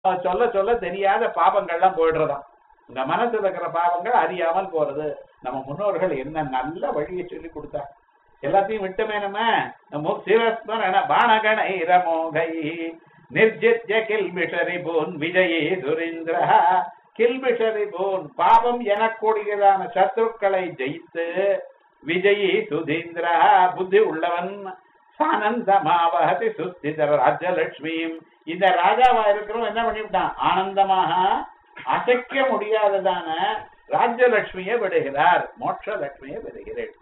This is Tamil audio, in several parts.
சொல்ல சொல்ல தெரியாத பாவங்கள்லாம் போயிடுறதாம். உங்க மனசுல இருக்கிற பாவங்கள் அறியாமல் போறது. நம்ம முன்னோர்கள் என்ன நல்ல வழியை சொல்லி கொடுத்தா. எல்லாத்தையும் விட்டுமே நம்ம சிவஸ்மரண பாணகணை ரமோகை நிர்ஜித்ய கில்பிஷரி போன் விஜயே சுரேந்திர. கில்பிஷரி போன் பாவம் எனக்கூடியதான சத்ருக்களை ஜெயித்து விஜயி சுதீந்திர புத்தி உள்ளவன் சானந்தமாவகதி சுஸ்திதர ராஜலட்சுமியும். இந்த ராஜாவா இருக்கிறவன் என்ன பண்ணிவிட்டான்? ஆனந்தமாக அசைக்க முடியாததான ராஜ்யலட்சுமியை விடுகிறார், மோட்ச லட்சுமியை விடுகிறேன்.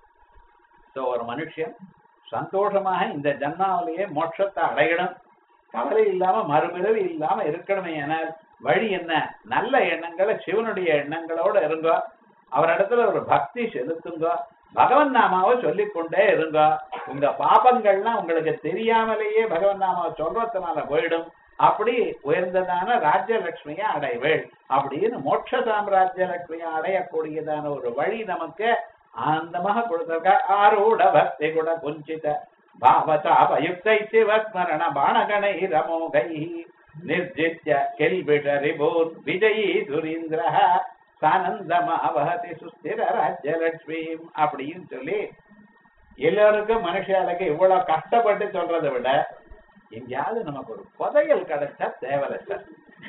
ஒரு மனுஷன் சந்தோஷமாக இந்த ஜன்மாவிலேயே மோட்சத்தை அடையணும், கவலை இல்லாம மறுபிறவி இல்லாம இருக்கணுமே என வழி என்ன? நல்ல எண்ணங்களை சிவனுடைய எண்ணங்களோட இருங்கோ, அவரிடத்துல ஒரு பக்தி செலுத்துங்க, பகவன் நாமாவை சொல்லிக்கொண்டே இருங்க. உங்க பாபங்கள்லாம் உங்களுக்கு தெரியாமலேயே பகவன் நாமாவை சொல்றதுனால போயிடும். அப்படி உயர்ந்ததான ராஜ்யலட்சுமியை அடைவேள் அப்படின்னு மோட்ச சாம்ராஜ்ய லட்சுமியை அடையக்கூடியதான ஒரு வழி நமக்கு ஆனந்தமாக கொடுத்திருக்க. ஆரூட பக்தி குட குஞ்சித பாவதாபயுக்தை சிவஸ்மரண பாணகணை ரமோகை நிர்ஜித்ய கில்பிஷரிபூன் விஜயி சுரீந்திர சானந்தமாவஹதி சுஸ்திர ராஜ்யலட்சுமியும் அப்படின்னு சொல்லி எல்லாருக்கும் மனுஷாளுக்கு இவ்வளவு கஷ்டப்பட்டு சொல்றதை விட எங்கேயாவது நமக்கு ஒரு புதையல் கிடைச்சா தேவையில்லை சார்.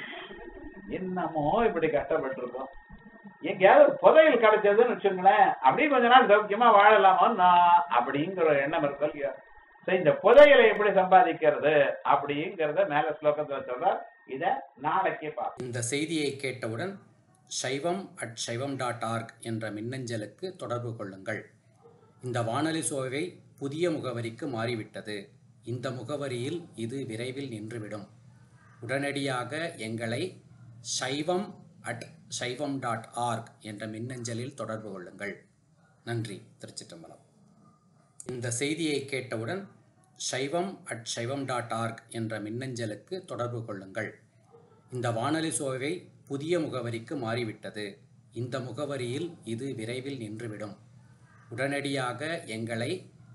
என்னமோ இப்படி கஷ்டப்பட்டு எங்கேயாவது ஒரு புதையல் கிடைச்சதுன்னு வச்சுங்களேன், அப்படியே கொஞ்ச நாள் சௌக்கியமா வாழலாமோ அப்படிங்கிற ஒரு எண்ணம் இருக்கும் இல்லையா? இந்த புதையலை எப்படி சம்பாதிக்கிறது அப்படிங்கிறத மேல ஸ்லோகத்துல சொல்ற. இத நாளைக்கே பார்ப்போம். இந்த செய்தியை கேட்டவுடன் shaivam@shaivam.org என்ற மின்னஞ்சலுக்கு தொடர்பு கொள்ளுங்கள். இந்த வானொலி சோவை புதிய முகவரிக்கு மாறிவிட்டது. இந்த முகவரியில் இது விரைவில் நின்றுவிடும். உடனடியாக எங்களை shaivam@shaivam.org என்ற மின்னஞ்சலில் தொடர்பு கொள்ளுங்கள். நன்றி. திருச்சிற்றம்பலம். இந்த செய்தியை கேட்டவுடன் shaivam@shaivam.org என்ற மின்னஞ்சலுக்கு தொடர்பு கொள்ளுங்கள். இந்த வானொலி சோவை புதிய முகவரிக்கு மாறிவிட்டது. இந்த முகவரியில் இது விரைவில் நின்றுவிடும். உடனடியாக எங்களை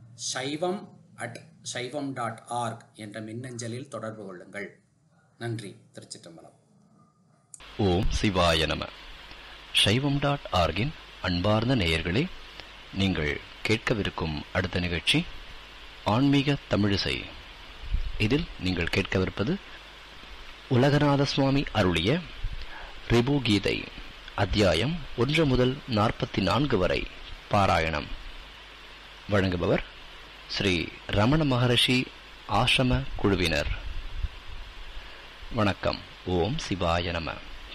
shaivam@shaivam.org என்ற மின்னஞ்சலில் தொடர்பு கொள்ளுங்கள். நன்றி. திருச்சிற்றம்பலம். ஓம் சிவாய நம. shaivam.org-இன் அன்பார்ந்த நேயர்களே, நீங்கள் கேட்கவிருக்கும் அடுத்த நிகழ்ச்சி ஆன்மீக தமிழிசை. இதில் நீங்கள் கேட்கவிருப்பது உலகநாத சுவாமி அருளிய ரிபு கீதை அத்தியாயம் 1 முதல் 44 வரை பாராயணம். வழங்குபவர் ஸ்ரீ ரமண மகரிஷி ஆசிரம குழுவினர். வணக்கம். ஓம் சிவாய நம.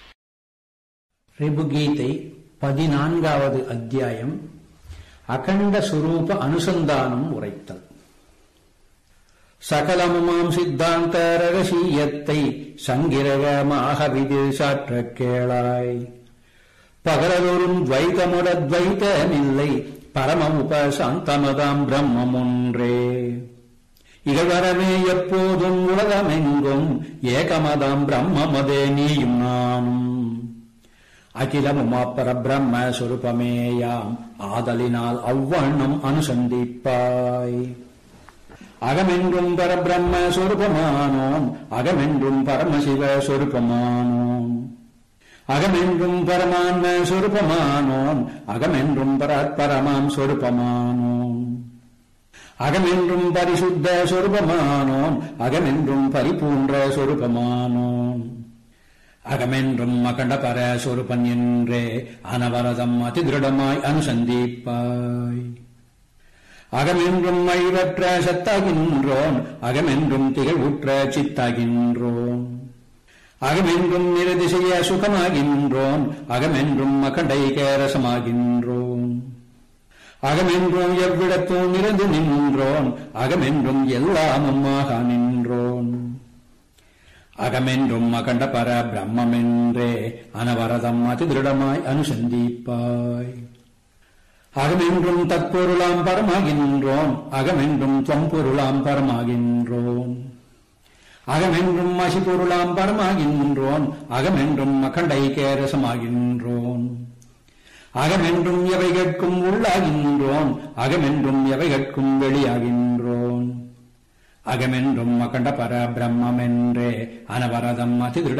ரிபு கீதை 14வது அத்தியாயம் அகண்ட சுரூப அனுசந்தானம் உரைத்தல். சகலமுமாம் சித்தாந்த ரகசியத்தை சங்கிரகமாக விதில் சாற்ற கேளாய். பகலதோறும் துவைதமுடத்வைதமில்லை, பரமமுபசாந்தமதாம் பிரம்மம் ஒன்றே. இகழ்வரவே எப்போதும் உலகமெங்கும் ஏகமதாம் பிரம்மமதே நீயும் நானும். அகிலமுமா பரபிரம்ம சொரூபமேயாம், ஆதலினால் அவ்வண்ணம் அனுசந்திப்பாய். அகமென்றும் பரபிரம்ம சொரூபமானோம், அகமென்றும் பரமசிவ சொரூபமானோம். அகமென்றும் பரமான்ம சொரூபமானோம், அகமென்றும் பரமாம் சொரூபமானோம். அகமென்றும் பரிசுத்த சொரூபமானோம், அகமென்றும் பரிபூன்ற சொரூபமானோம். அகமென்றும் அகண்ட பர சொரூபன் என்றே அனவரதம் அதிதிருடமாய் அனுசந்திப்பாய். அகமென்றும் அழிவற்ற சத்தாகின்றோம், அகமென்றும் திகழ்வுற்ற சித்தாகின்றோம். அகமென்றும் நிரதிசைய சுகமாகின்றோம், அகமென்றும் அகண்டைக ரசமாகின்றோம். அகமென்றும் எவ்விடத்தும் நிறந்து நின்றோம், அகமென்றும் எல்லாமும் ஆக நின்றோம். அகமென்றும் அகண்ட பர பிரம்மென்றே அனவரதம் அதிதிருடமாய் அனுசந்திப்பாய். அகமென்றும் தற்பொருளாம் பரமாகின்றோம், அகமென்றும் தொம்பொருளாம் பரமாகின்றோம். அகமென்றும் அசிபொருளாம் பரமாகின்றோம், அகமென்றும் அகண்டைக ரசமாகின்றோம். அகமென்றும் எவைகட்கும் உள்ளாகின்றோம், அகமென்றும் எவைகட்கும் வெளியாகின்றோம். அகமென்றும் அகண்ட பர பிரம்மென்றே அனவரதம் அதிதிருட